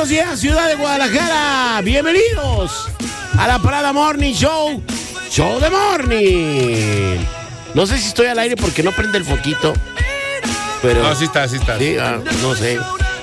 Buenos días, ciudad de Guadalajara. Bienvenidos a la Parada Morning Show. Show de Morning. No sé si estoy al aire porque no prende el foquito. Pero no, sí está. Sí, no sé.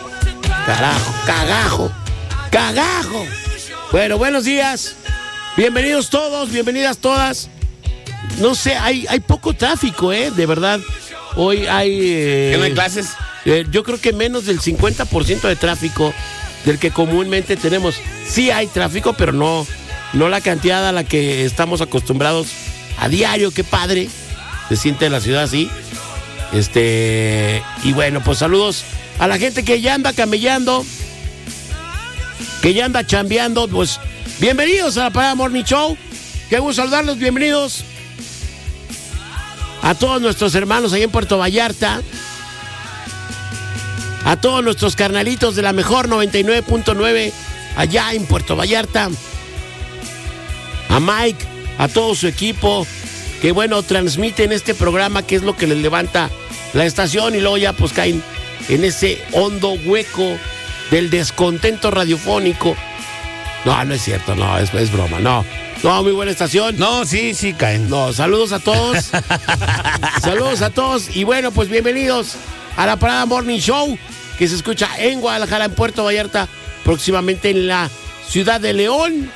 Cagajo. Bueno, buenos días. Bienvenidos todos, bienvenidas todas. No sé, hay poco tráfico, de verdad. Hoy hay... ¿Que no hay clases? Yo creo que menos del 50% de tráfico del que comúnmente tenemos. Sí hay tráfico, pero no la cantidad a la que estamos acostumbrados a diario. Qué padre se siente la ciudad así. Y bueno, pues saludos a la gente que ya anda camellando, que ya anda chambeando. Pues bienvenidos a la Parada Morning Show. Qué gusto saludarlos, bienvenidos a todos nuestros hermanos ahí en Puerto Vallarta, a todos nuestros carnalitos de la mejor 99.9 allá en Puerto Vallarta, a Mike, a todo su equipo, que bueno, transmiten este programa que es lo que les levanta la estación y luego ya pues caen en ese hondo hueco del descontento radiofónico. No es cierto, no, es broma, no, muy buena estación. No, sí caen. No, saludos a todos. Saludos a todos y bueno, pues bienvenidos a la Parada Morning Show, que se escucha en Guadalajara, en Puerto Vallarta, próximamente en la ciudad de León.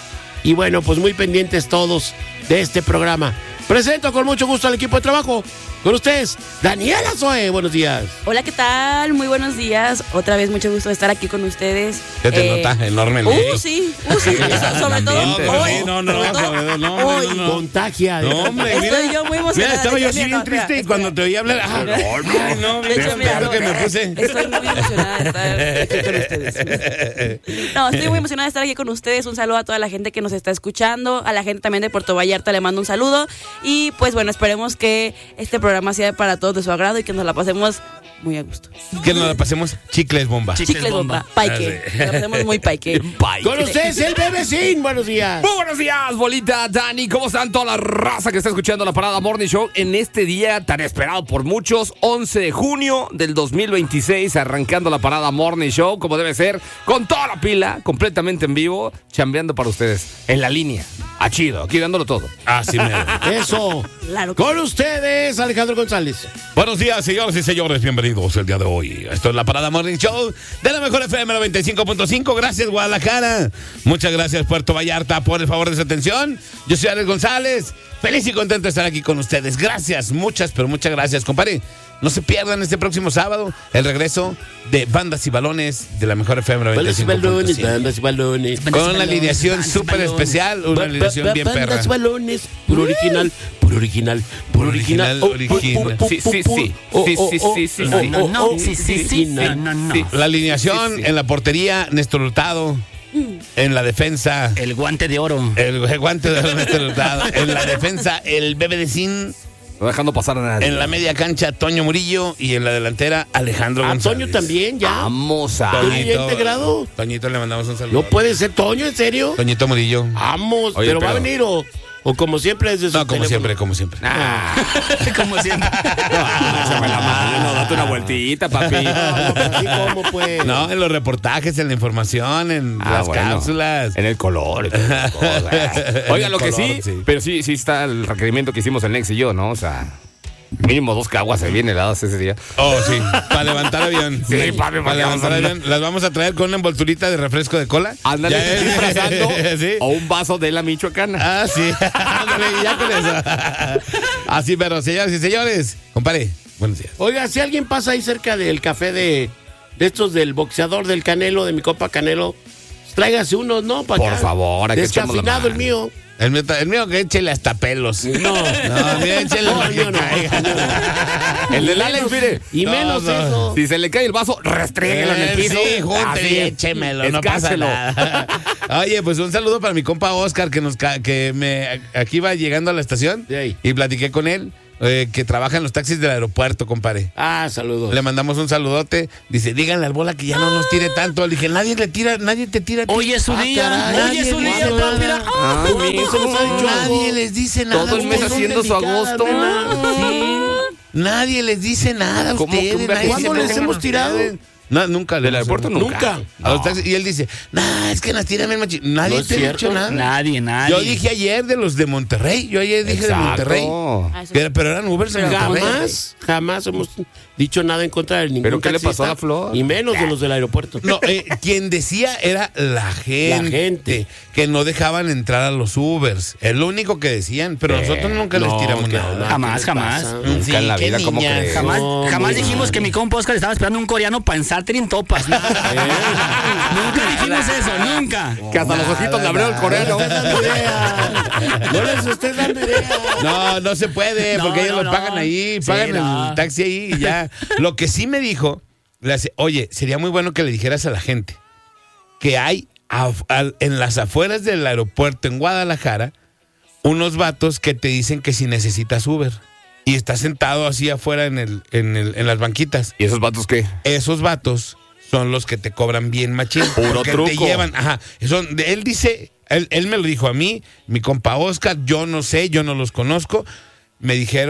Y bueno, pues muy pendientes todos de este programa. Presento con mucho gusto al equipo de trabajo. Con ustedes, Daniela Zoe, buenos días. Hola, ¿qué tal? Muy buenos días. Otra vez mucho gusto de estar aquí con ustedes. ¿Qué te nota enormemente? Sí. Sobre todo hoy. No. Contagia. No, hombre, estoy yo muy emocionada. Mira, estaba yo así bien triste y cuando te oí hablar... No, que me puse... Estoy muy emocionada de estar aquí con ustedes. No, estoy muy emocionada de estar aquí con ustedes. Un saludo a toda la gente que nos está escuchando. A la gente también de Puerto Vallarta le mando un saludo. Y pues bueno, esperemos que este programa sea para todos de su agrado y que nos la pasemos muy a gusto. Que nos la pasemos chicles bomba. Chicles bomba. Paique. Nos la pasemos muy paique. Con ustedes, el Bebecín. Buenos días. Muy buenos días, bolita, Dani. ¿Cómo están toda la raza que está escuchando la Parada Morning Show en este día tan esperado por muchos? 11 de junio del 2026, arrancando la Parada Morning Show, como debe ser, con toda la pila, completamente en vivo, chambeando para ustedes, en la línea. A chido, aquí dándolo todo. Así me Eso. Claro. Con ustedes, Alejandro González. Buenos días, señoras y señores, bienvenidos el día de hoy. Esto es la Parada Morning Show de la mejor FM 95.5. Gracias, Guadalajara. Muchas gracias, Puerto Vallarta, por el favor de su atención. Yo soy Alex González. Feliz y contento de estar aquí con ustedes. Gracias, muchas gracias, compadre. No se pierdan este próximo sábado el regreso de Bandas y Balones de la mejor FM 95.5. Bandas y balones. Con una alineación súper especial, una alineación bien perra. Bandas y balones, puro original. Sí. La alineación en la portería, Néstor Hurtado. En la defensa, el guante de oro. El guante de oro, Néstor Hurtado. En la defensa, el Bebecín. No dejando pasar a nadie. En la media cancha, Toño Murillo. Y en la delantera, Alejandro González. Toño también, ya. Vamos a... Toñito, integrado. Toñito, le mandamos un saludo. No puede ser Toño, ¿en serio? Toñito Murillo. Vamos, Oye, pero va a venir o como siempre desde su como teléfono. como siempre. Como siempre. Échame la mano, date una vueltita, papi. Así como pues. No, en los reportajes, en la información, en las cápsulas. En el color y todas las cosas. Oigan, lo que sí, pero sí está el requerimiento que hicimos el Nex y yo, ¿no? O sea, mínimo 2 caguas bien heladas ese día. Oh, sí, para levantar avión. Sí, papi, para levantar avión. Las vamos a traer con una envolturita de refresco de cola. Ándale, disfrazando. ¿Sí? O un vaso de la Michoacana. Ah, sí. Ándale, ya con eso. Así, pero señoras y señores, compadre, buenos días. Oiga, si alguien pasa ahí cerca del café de estos del boxeador del Canelo, de mi compa Canelo, tráigase unos, ¿no? Por favor, hay que echarnos la descafeinado el mano. mío. El mío que échele hasta pelos. No, mira, échele el mío no. El del Alex, mire. Y menos No. eso. Si se le cae el vaso, restréguelo en el piso. Sí, junte Así, y échemelo, no pasa escárselo. nada. Oye, pues un saludo para mi compa Oscar, aquí va llegando a la estación De ahí. y platiqué con él. Que trabaja en los taxis del aeropuerto, compadre. Saludos. Le mandamos un saludote. Dice, díganle al Bola que ya no nos tire tanto. Le dije, nadie te tira. Hoy es su día. caray. Hoy es su día, Nadie- papi. Mira. Ay, mijo. se nos ha dicho Nadie algo. les dice nada. Todo el mes ustedes son haciendo su delicadas, agosto. ¿verdad? Sí. Nadie les dice nada a ¿Cómo que ustedes. un nadie viaje? se ¿Cuándo les preocupa hemos por tirado? ustedes. No, nunca. ¿Del aeropuerto? Nunca. A los taxis, y él dice, es que las tiran bien machín. Nadie No es te ha cierto. dicho nada. Nadie. Yo dije ayer de los de Monterrey. Yo ayer dije Exacto. de Monterrey. Ah, eso Pero eran Ubers de Monterrey. Jamás hemos dicho nada en contra de ningún ¿Pero qué le taxista, pasó a la Flor? Y menos de los del aeropuerto. No, quien decía era la gente. La gente. Que no dejaban entrar a los Ubers. Es lo único que decían. Pero nosotros nunca les tiramos ¿qué nada. onda? Jamás, ¿Qué les jamás. pasa? Nunca en la qué vida, ¿cómo niñas. crees? Jamás, No, jamás muy dijimos mal. que mi compa Oscar estaba esperando un coreano para ensartir en topas. Nunca dijimos eso, nunca. Que hasta los ojitos le abrieron el coreano. No les estés dando idea. No se puede, No, porque ellos no, lo no. pagan ahí, Sí, pagan no. el taxi ahí y ya. Lo que sí me dijo, oye, sería muy bueno que le dijeras a la gente que hay en las afueras del aeropuerto en Guadalajara unos vatos que te dicen que si necesitas Uber y estás sentado así afuera en las banquitas. ¿Y esos vatos qué? Esos vatos son los que te cobran bien machín. Puro porque truco. te llevan, él dice, él me lo dijo a mí, mi compa Oscar, yo no sé, yo no los conozco. Me dijo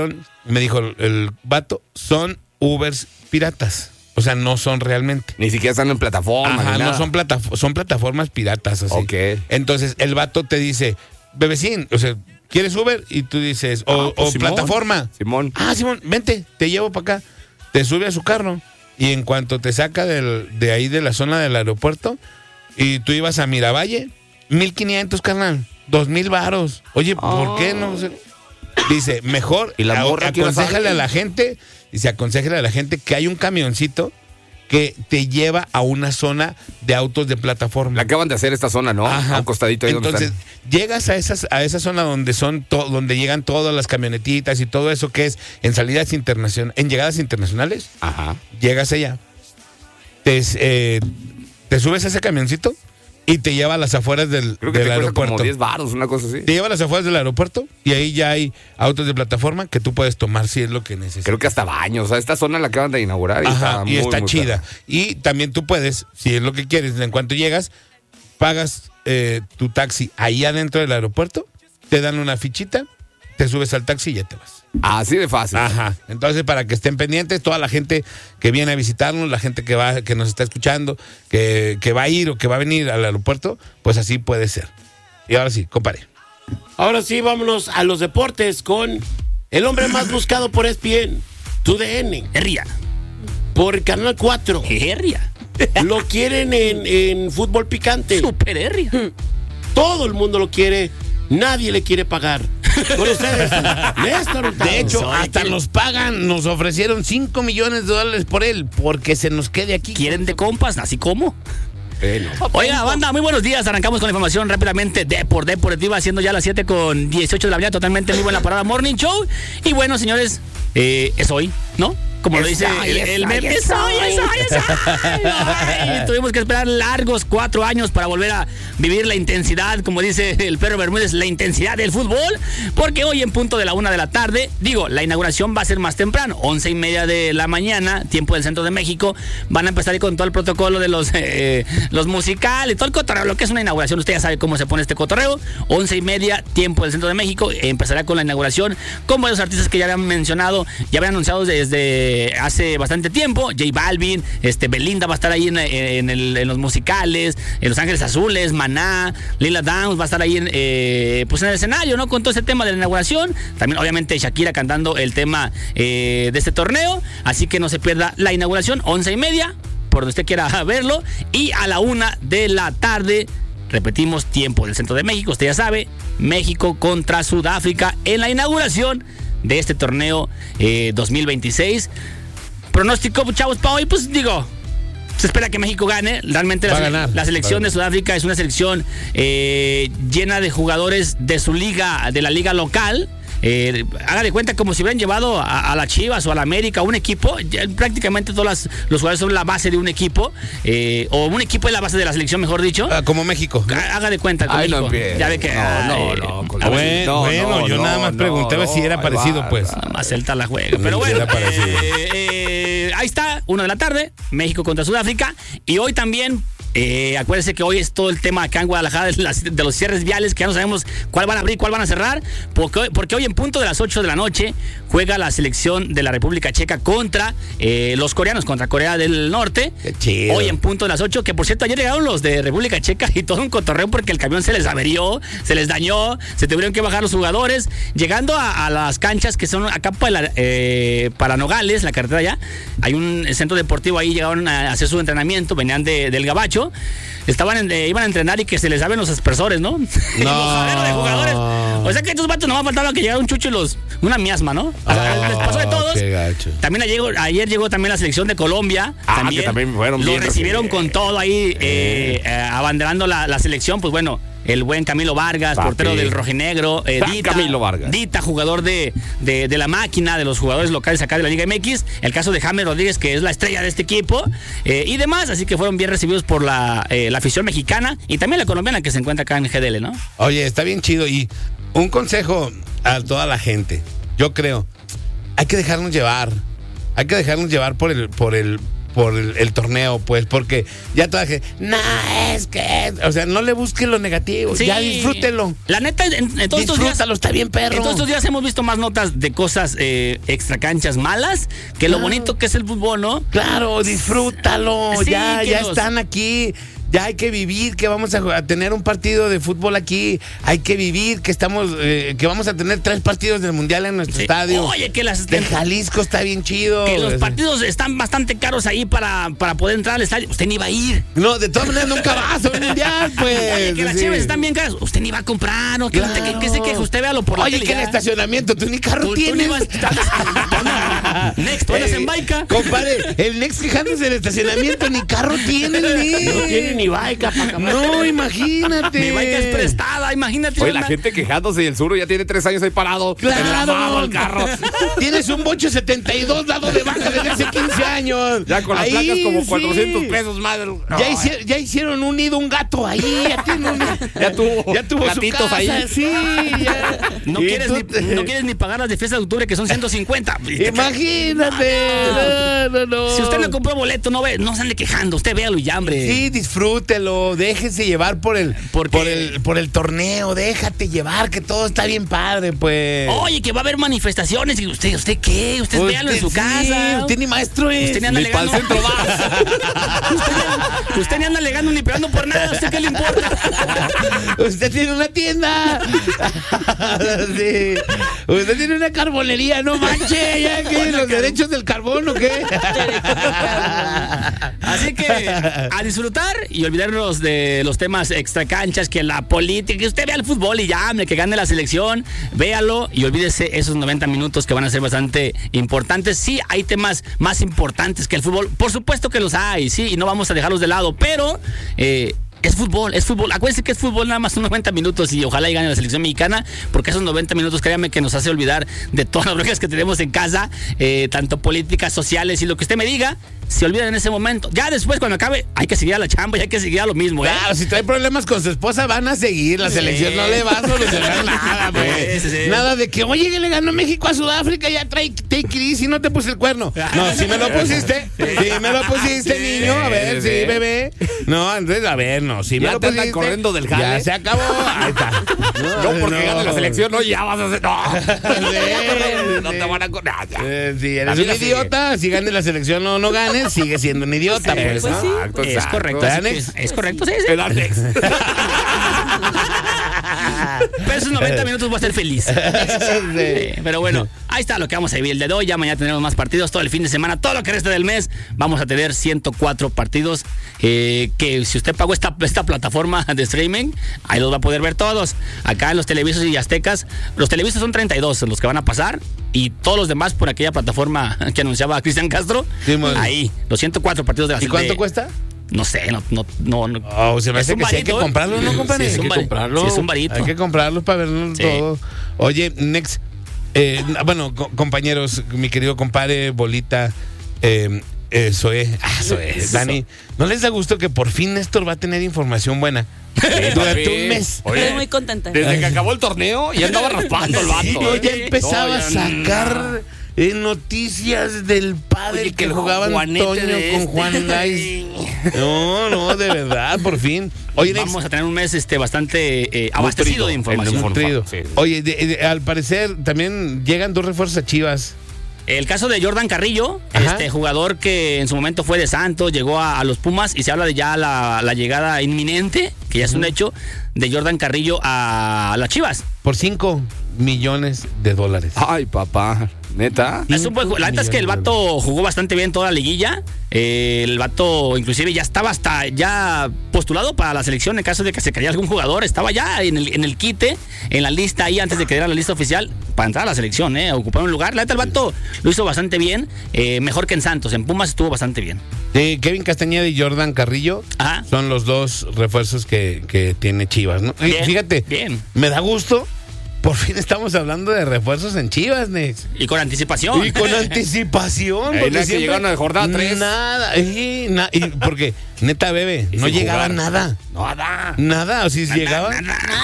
el vato, son Ubers piratas. O sea, no son realmente. Ni siquiera están en plataforma. Ajá, ni nada. no son plataformas piratas así. Ok. Entonces, el vato te dice, bebecín, o sea, ¿quieres Uber? Y tú dices, o Simón. plataforma. Simón. Simón, vente, te llevo para acá. Te sube a su carro. Y en cuanto te saca de ahí de la zona del aeropuerto, y tú ibas a Miravalle, 1,500, carnal, 2,000 varos. Oye, ¿por qué no? Dice, mejor ¿Y la morra quiere aconséjale salir? a la gente, que hay un camioncito que te lleva a una zona de autos de plataforma. La acaban de hacer esta zona, ¿no? Ajá. A un costadito ahí Entonces, donde llegas a esa zona donde donde llegan todas las camionetitas y todo eso que es en salidas internacionales, en llegadas internacionales. están. Ajá. Llegas allá, te subes a ese camioncito y te lleva a las afueras del Creo que te cuesta aeropuerto. como 10 varos, una cosa así. Te lleva a las afueras del aeropuerto y ahí ya hay autos de plataforma que tú puedes tomar si es lo que necesitas. Creo que hasta baños. O sea, esta zona la acaban de inaugurar y está muy, está muy chida. perra. Y también tú puedes, si es lo que quieres, en cuanto llegas, pagas tu taxi ahí adentro del aeropuerto, te dan una fichita, te subes al taxi y ya te vas. Así de fácil. Ajá. Entonces, para que estén pendientes, toda la gente que viene a visitarnos, la gente que nos está escuchando, que va a ir o que va a venir al aeropuerto, pues así puede ser. Y ahora sí, compadre. Ahora sí, vámonos a los deportes con el hombre más buscado por ESPN, TUDN, Herria. por Canal 4. Herria. Lo quieren en fútbol picante. Super herria. Todo el mundo lo quiere. Nadie le quiere pagar. Con ustedes, Néstor Hurtado. De hecho, Soy hasta que- nos pagan, nos ofrecieron $5 millones por él, porque se nos quede aquí. ¿Quieren de compas? Así como. Oiga, banda, muy buenos días. Arrancamos con la información rápidamente deportiva, siendo ya las 7:18 de la mañana, totalmente en vivo en la Parada Morning Show. Y bueno, señores, es hoy, ¿no? Como lo dice el meme. Es hoy. Ay, tuvimos que esperar largos 4 años para volver a vivir la intensidad, como dice el perro Bermúdez, la intensidad del fútbol. Porque hoy en punto de la 1 de la tarde, la inauguración va a ser más temprano, 11:30 de la mañana, tiempo del centro de México. Van a empezar ahí con todo el protocolo de los musicales, todo el cotorreo, lo que es una inauguración. Usted ya sabe cómo se pone este cotorreo. 11:30, tiempo del centro de México. Empezará con la inauguración con varios artistas que ya habían mencionado, ya habían anunciado desde hace bastante tiempo. J Balvin, Belinda va a estar ahí en los musicales, en Los Ángeles Azules, Maná, Lila Downs va a estar ahí en el escenario, ¿no? Con todo ese tema de la inauguración. También, obviamente, Shakira cantando el tema de este torneo. Así que no se pierda la inauguración, 11:30, por donde usted quiera verlo. Y a la 1 de la tarde, repetimos, tiempo del centro de México. Usted ya sabe, México contra Sudáfrica en la inauguración de este torneo 2026. Pronóstico, chavos, para hoy, pues digo, se espera que México gane. Realmente Va a ganar. la selección de Sudáfrica es una selección llena de jugadores de su liga, de la liga local. Haga de cuenta como si hubieran llevado a la Chivas o a la América un equipo. Prácticamente todos los jugadores son la base de un equipo, o un equipo es la base de la selección, mejor dicho. Como México. Haga de cuenta con Ay, no México. empieces. Ya ve que Yo nada más preguntaba si era parecido, pues. nada más Celta la juega. Pero bueno, Era parecido. ahí está, 1 de la tarde, México contra Sudáfrica. Y hoy también, Acuérdense que hoy es todo el tema acá en Guadalajara de los cierres viales, que ya no sabemos cuál van a abrir, cuál van a cerrar, porque hoy en punto de las 8 de la noche juega la selección de la República Checa contra los coreanos, contra Corea del Norte. Qué chido. Hoy en punto de las 8, que por cierto ayer llegaron los de República Checa y todo un cotorreo porque el camión se les averió, se les dañó, se tuvieron que bajar los jugadores, llegando a las canchas que son acá para Nogales, la carretera allá, hay un centro deportivo ahí, llegaron a hacer su entrenamiento, venían del Gabacho, iban a entrenar y que se les abren los aspersores, ¿no? Mojadero de jugadores. O sea que estos vatos nomás faltaba que llegara un chucho y una miasma, ¿no? Les pasó de todos. Qué gacho. También ayer llegó también la selección de Colombia. Que también fueron lo bien recibieron con todo ahí, abanderando la selección, pues bueno. El buen Camilo Vargas, portero del rojinegro. Camilo Vargas. Dita, jugador de la máquina, de los jugadores locales acá de la Liga MX. El caso de James Rodríguez, que es la estrella de este equipo. Y demás, así que fueron bien recibidos por la afición mexicana y también la colombiana que se encuentra acá en GDL, ¿no? Oye, está bien chido. Y un consejo a toda la gente. Yo creo, hay que dejarnos llevar. Hay que dejarnos llevar por el torneo, pues, porque ya toda la gente, o sea, no le busque lo negativo, Sí. ya disfrútelo. La neta, en todos estos días, Disfrútalo, está bien, perro. en todos estos días hemos visto más notas de cosas extracanchas malas que lo bonito que es el fútbol, ¿no? Claro, disfrútalo, Sí, ya que están aquí. Ya hay que vivir que vamos a tener un partido de fútbol aquí. Hay que vivir que que vamos a tener 3 partidos del mundial en nuestro Sí. estadio. Oye, que de Jalisco está bien chido. que los partidos están bastante caros ahí para poder entrar al estadio. Usted ni va a ir. No, de todas maneras nunca vas a un mundial, pues. Oye, que las Sí. cheves están bien caras. Usted ni va a comprar, ¿no? Claro. Que se queje, usted véalo por la Oye, tele que el ya. estacionamiento, tú ni carro Tú ni tienes. vas- Next, tú andas en baica. Compadre, el Next quejándose del estacionamiento, ni carro tiene, No tiene ni baica para acabar. No, imagínate. Mi baica es prestada, imagínate. Oye, la gente quejándose y el sur ya tiene 3 años ahí parado. Enlamado el carro. Tienes un bocho 72 dado de baja desde hace 15 años. Ya con las Ahí, placas como sí. 400 pesos más. Ya hicieron un nido, un gato ahí. Ya tuvo su gatitos casa, ahí. Sí, ya. No Y quieres, tú- no quieres ni pagar las de fiesta de octubre, que son 150. Imagínate. No. Si usted no compró boleto, no se ande quejando. Usted véalo y ya, hombre. Sí, disfrútelo, déjese llevar por el Porque- por el torneo, déjate llevar, que todo está bien padre, pues. Oye, que va a haber manifestaciones. ¿Y usted qué? Usted véalo en su sí, casa. Usted ni maestro es. Usted ni anda Ni pa'l alegando. centro vas. Usted ni anda alegando ni pegando por nada. ¿Usted qué le importa? Usted tiene una tienda. Sí. Usted tiene una carbonería, no manche, ya que los derechos del carbón o qué. Así que a disfrutar y olvidarnos de los temas extracanchas, que la política, que usted vea el fútbol y ya, hombre, que gane la selección, véalo y olvídese esos 90 minutos que van a ser bastante importantes. Sí, hay temas más importantes que el fútbol, por supuesto que los hay, sí, y no vamos a dejarlos de lado, pero es fútbol, es fútbol. Acuérdense que es fútbol, nada más son 90 minutos y ojalá y gane la selección mexicana, porque esos 90 minutos, créanme que nos hace olvidar de todas las broncas que tenemos en casa, tanto políticas, sociales y lo que usted me diga, se olvidan en ese momento. Ya después, cuando acabe, hay que seguir a la chamba y hay que seguir a lo mismo, ¿eh? Claro, si trae problemas con su esposa, van a seguir. La selección no le va a solucionar nada, pues. Sí. Nada de que, oye, que le ganó México a Sudáfrica, ya trae take it easy, no te puse el cuerno. No, si me lo pusiste. Sí, me lo pusiste, niño. A ver, sí, bebé. No, entonces, a ver, no, si me Ya lo te andan pusiste. corriendo del jale. Ya se acabó. Ahí está. No, porque gane la selección, no, ya vas a hacer. No, no Sí. te van a correr. Si La eres vida un sigue. idiota, si gane la selección o no gane, sigue siendo un idiota, pues. Pues sí. Exacto, Es exacto. correcto. así Alex. que es correcto, sí, sí. El Alex. Pero esos 90 minutos voy a ser feliz. Sí, pero bueno, ahí está lo que vamos a vivir el día de hoy. Ya mañana tendremos más partidos, todo el fin de semana, todo lo que resta del mes. Vamos a tener 104 partidos. Que si usted pagó esta plataforma de streaming, ahí los va a poder ver todos. Acá en los televisos y aztecas, los televisos son 32 los que van a pasar. Y todos los demás por aquella plataforma que anunciaba Cristian Castro. Sí, man. Ahí, los 104 partidos de la ¿Y cuánto de- cuesta? No sé, no. Oh, se me Es hace un que sí hay que varito, ¿eh? comprarlo, ¿no, compadre? Sí, es un Hay que varito. comprarlo. Sí, es un varito. Hay que comprarlo para verlo Sí. todo. Oye, Next, bueno, compañeros, mi querido compadre, Bolita, Zoé, Dani, ¿no les da gusto que por fin Néstor va a tener información buena? Durante un mes. Estoy muy contenta. Desde que acabó el torneo ya andaba raspando el vato. Sí, ya empezaba No, a sacar noticias del padre Oye, que el jugaba Juanete Antonio de con este. Juan Lais. No, de verdad, por fin. Oye, Nex, Vamos a tener un mes bastante abastecido de información. nutrido. Sí. Oye, al parecer también llegan 2 refuerzos a Chivas. El caso de Jordan Carrillo, Ajá. jugador que en su momento fue de Santos, llegó a los Pumas y se habla de ya la llegada inminente, que ya es un hecho, de Jordan Carrillo a las Chivas. Por $5 millones. Ay, papá. ¿Neta? Es un buen, la neta es que el vato jugó bastante bien toda la liguilla. El vato inclusive ya estaba hasta ya postulado para la selección en caso de que se cayera algún jugador. Estaba ya en el quite, en la lista ahí antes de que diera la lista oficial para entrar a la selección, a ocupar un lugar. La neta el vato lo hizo bastante bien, mejor que en Santos. En Pumas estuvo bastante bien. Kevin Castañeda y Jordan Carrillo Ajá. son los 2 refuerzos que tiene Chivas, ¿no? Bien, Fíjate, bien. me da gusto. Por fin estamos hablando de refuerzos en Chivas, Nex. Y con anticipación. Y con anticipación. Ahí Porque nada que siempre llegaron a jornada 3. Nada. Y porque, neta, bebé, no sin llegaba jugar. nada. Nada. Nada. O si llegaba.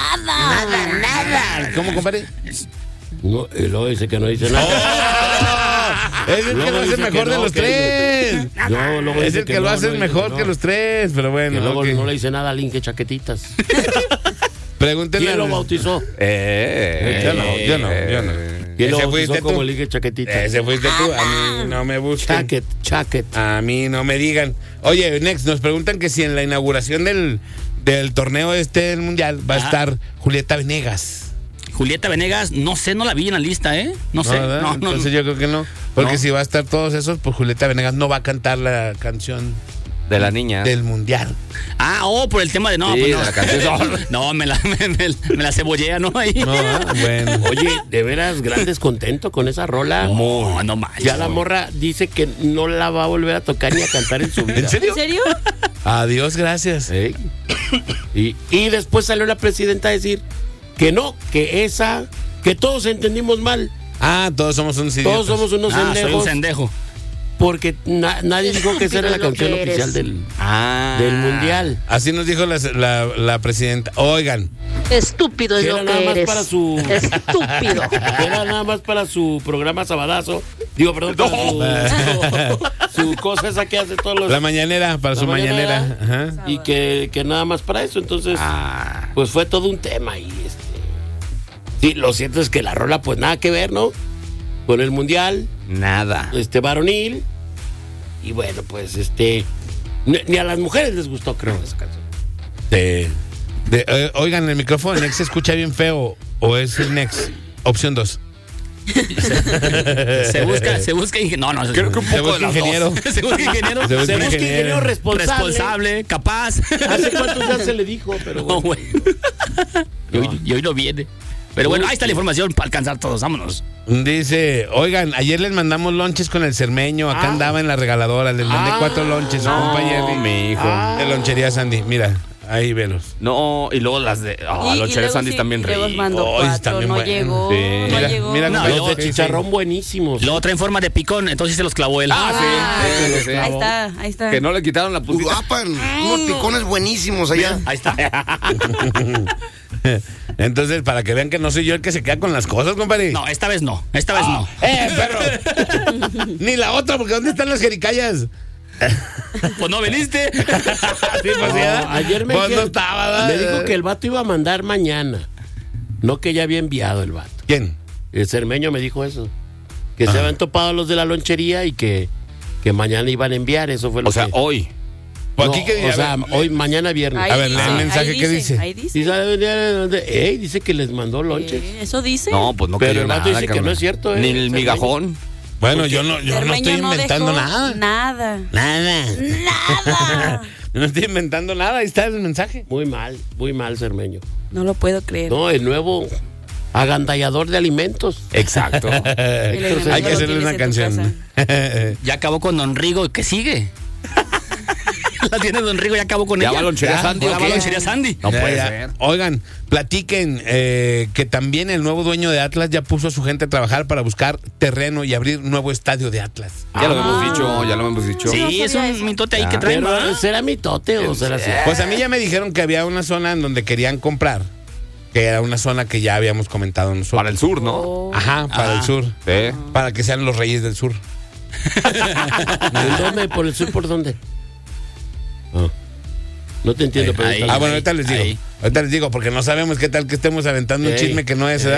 Nada. ¿Cómo, compadre? No, y luego dice que no dice nada. Es el que Luego lo hace dice que mejor de no, los que- 3. No, luego Es dice el que que lo no, hace no, dice mejor que que no. los 3. Pero Que bueno, luego ok. no le dice nada a Link, que chaquetitas. Pregúntenle. ¿Quién lo bautizó? Yo no. ¿Quién lo Ese bautizó fuiste como tú. Link, que chaquetitas? Ese fuiste tú. A mí no me busquen. Chaquet. A mí no me digan. Oye, Next, nos preguntan que si en la inauguración del torneo del Mundial va a Ajá. estar Julieta Venegas. Julieta Venegas, no sé, no la vi en la lista, No sé. ¿verdad? No, Entonces yo creo que no. Porque No. si va a estar todos esos, pues Julieta Venegas no va a cantar la canción De la niña. del Mundial. Por el tema de no, Sí, pues de no. la canción. No, me la cebollea, ¿no? Ahí. No, bueno. Oye, de veras, gran descontento con esa rola. No más. Ya la morra dice que no la va a volver a tocar ni a cantar en su vida. ¿En serio? ¿En serio? Adiós, gracias. Ey. Y después salió la presidenta a decir que no, que todos entendimos mal. Todos somos unos idiotas. Todos somos unos Soy un pendejos. sendejo. Porque nadie dijo que esa era la canción oficial del Mundial. Así nos dijo la presidenta. Oigan, Estúpido es Que lo era nada que más eres. para su- Estúpido. Que era nada más para su programa Sabadazo. Digo, perdón, para su cosa esa que hace todos los... la mañanera, para La su mañanera. mañanera. Ajá. Y que nada más para eso. Entonces, pues fue todo un tema. Y sí, lo cierto es que la rola, pues nada que ver, ¿no? Con el Mundial, Nada. varonil. Y bueno, pues ni a las mujeres les gustó, creo, esa canción. Oigan, el micrófono Nex se escucha bien feo. ¿O es el Nex? Opción 2. Se busca ingeniero. No, Creo que un Se poco de busca las ingeniero. dos. Se busca ingeniero. Se busca Se busca ingeniero Responsable, capaz. ¿Hace cuántos ya se le dijo? Pero No, bueno. güey. Y hoy no viene. Pero bueno, ahí está la información para alcanzar todos. Vámonos. Dice, oigan, ayer les mandamos lonches con el cermeño. Acá andaba en la regaladora. Les mandé 4 lonches. No, compa Jerry. mi hijo. De lonchería Sandy. Mira, ahí velos. No, y luego las de. Y los cheles luego Sandy sí, también luego ricos. mandó Ay, 4, están bien no buenos. llegó, Sí. no Mira, llegó. mira, No, Los de chicharrón buenísimos. Luego trae en forma de picón, entonces se los clavó él. Sí. Ahí está. Que no le quitaron la puntita. Uruapan, unos picones buenísimos allá. Ahí está. Entonces, para que vean que no soy yo el que se queda con las cosas, compadre. No, esta vez no. Esta vez no. Perro. Ni la otra, porque ¿dónde están las jericayas? Pues no viniste. Sí, pues, ya. Ayer Pues no estaba, ¿verdad? me dijo que el vato iba a mandar mañana. No que ya había enviado el vato. ¿Quién? El cermeño me dijo eso. Que se habían topado los de la lonchería y que mañana iban a enviar. Eso fue lo O sea, que... hoy. Pues No, aquí que o sea, hoy, mañana viernes. Ahí A ver, lee dice, el mensaje, ahí ¿qué dice? Ahí dice. ¿Y sabe dice que les mandó lonches? Eso dice. No, pues no Pero creo el vato nada, dice que carnal. no es cierto, Ni el Cermeño. migajón. Bueno, yo no Cermeño estoy inventando dejó nada. Nada. Nada. No estoy inventando nada. Ahí está el mensaje. Muy mal, Cermeño. No lo puedo creer. No, el nuevo agandallador de alimentos. Exacto. El enemigo Hay que lo hacerle tienes una en tu canción. Ya acabó con Don Rigo. ¿Qué sigue? La tiene Don Rigo, ya acabó con ¿Ya ella. va lonchería Ya, Sandy Ya o va qué? lonchería Sandy. No Ya, puede ya. ser. Oigan, platiquen que también el nuevo dueño de Atlas ya puso a su gente a trabajar para buscar terreno y abrir nuevo estadio de Atlas. Ya lo hemos dicho, ya lo hemos dicho. Sí, No es sabía un eso. mitote ahí que traen. Pero, ¿verdad? ¿será mitote o será así? Pues a mí ya me dijeron que había una zona en donde querían comprar que era una zona que ya habíamos comentado nosotros. Para el sur, ¿no? Ajá, para el sur. Sí. Para que sean los reyes del sur. ¿En dónde? ¿Por el sur? ¿Por dónde? Ah. No te entiendo, pero Ahí. ahorita- Bueno, ahorita les digo. Ahí. Ahorita les digo, porque no sabemos qué tal que estemos aventando un Ey. chisme que no es, ¿verdad?